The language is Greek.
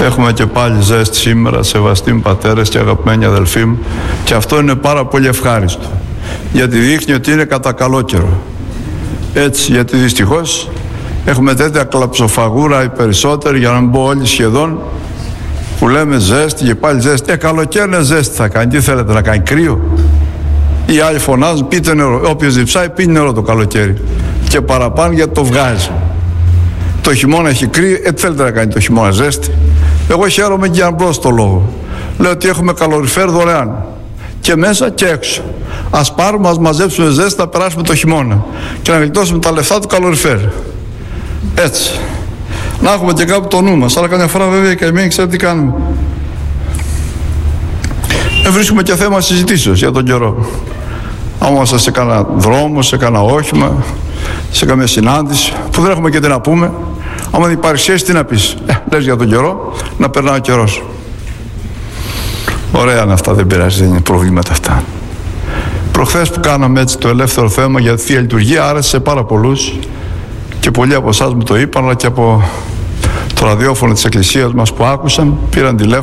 Έχουμε και πάλι ζέστη σήμερα, σεβαστοί μου πατέρες και αγαπημένοι αδελφοί μου, και αυτό είναι πάρα πολύ ευχάριστο, γιατί δείχνει ότι είναι κατά καλό καιρό. Έτσι, γιατί δυστυχώς έχουμε τέτοια κλαψοφαγούρα οι περισσότεροι, για να μην πω όλοι σχεδόν, που λέμε ζέστη και πάλι ζέστη. Καλοκαίρι είναι ζέστη, θα κάνει. Τι θέλετε, να κάνει κρύο? Οι άλλοι φωνάζουν, πείτε νερό. Όποιος διψάει πίνει νερό το καλοκαίρι. Και παραπάνω γιατί το βγάζει. Το χειμώνα έχει κρύο, τι θέλετε να κάνει το χειμώνα, ζέστη? Εγώ χαίρομαι και για έναν πρόσθετο λόγο. Λέω ότι έχουμε καλοριφέρ δωρεάν. Και μέσα και έξω. Ας πάρουμε, ας μαζέψουμε ζέστη, να περάσουμε το χειμώνα. Και να γλιτώσουμε τα λεφτά του καλοριφέρ. Έτσι. Να έχουμε και κάπου το νου μας. Αλλά καμιά φορά βέβαια και εμείς ξέρετε τι κάνουμε. Βρίσκουμε και θέμα συζητήσεως για τον καιρό. Άμα είμαστε σε κανένα δρόμο, σε κανένα όχημα, σε καμία συνάντηση, που δεν έχουμε και τι να πούμε, άμα δεν υπάρχει σχέση, τι να πεις? Λες για τον καιρό, να περνάει ο καιρός. Ωραία είναι αυτά, δεν πειράζει, δεν είναι προβλήματα αυτά. Προχθές που κάναμε έτσι το ελεύθερο θέμα για τη Θεία Λειτουργία, άρεσε σε πάρα πολλούς και πολλοί από εσάς μου το είπαν, αλλά και από το ραδιόφωνο της Εκκλησίας μας που άκουσαν, πήραν τηλέφωνο.